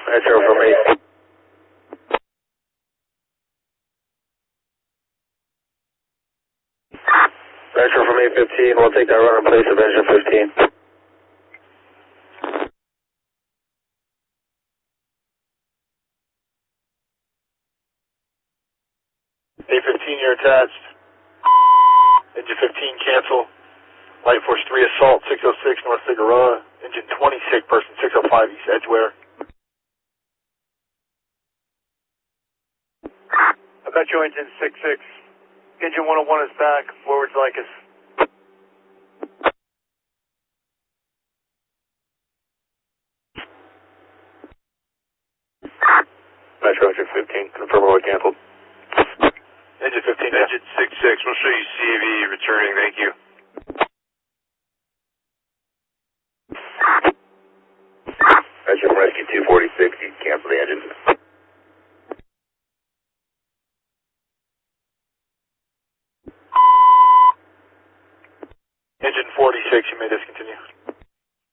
Metro from 8. Metro from 815, we'll take that run in place of engine 15. 815, you're attached. Engine 15, cancel. Light Force 3 Assault, 606 North Figueroa. Engine 20, sick person, 605 East Edgeware. Metro engine 66. Engine 101 is back. Forwards like us. Metro engine 15, confirm we're canceled. Engine 15, yeah. Engine 66, we'll show you CV returning, thank you. Engine from Rescue 246, you can cancel the engine. Engine 46, you may discontinue.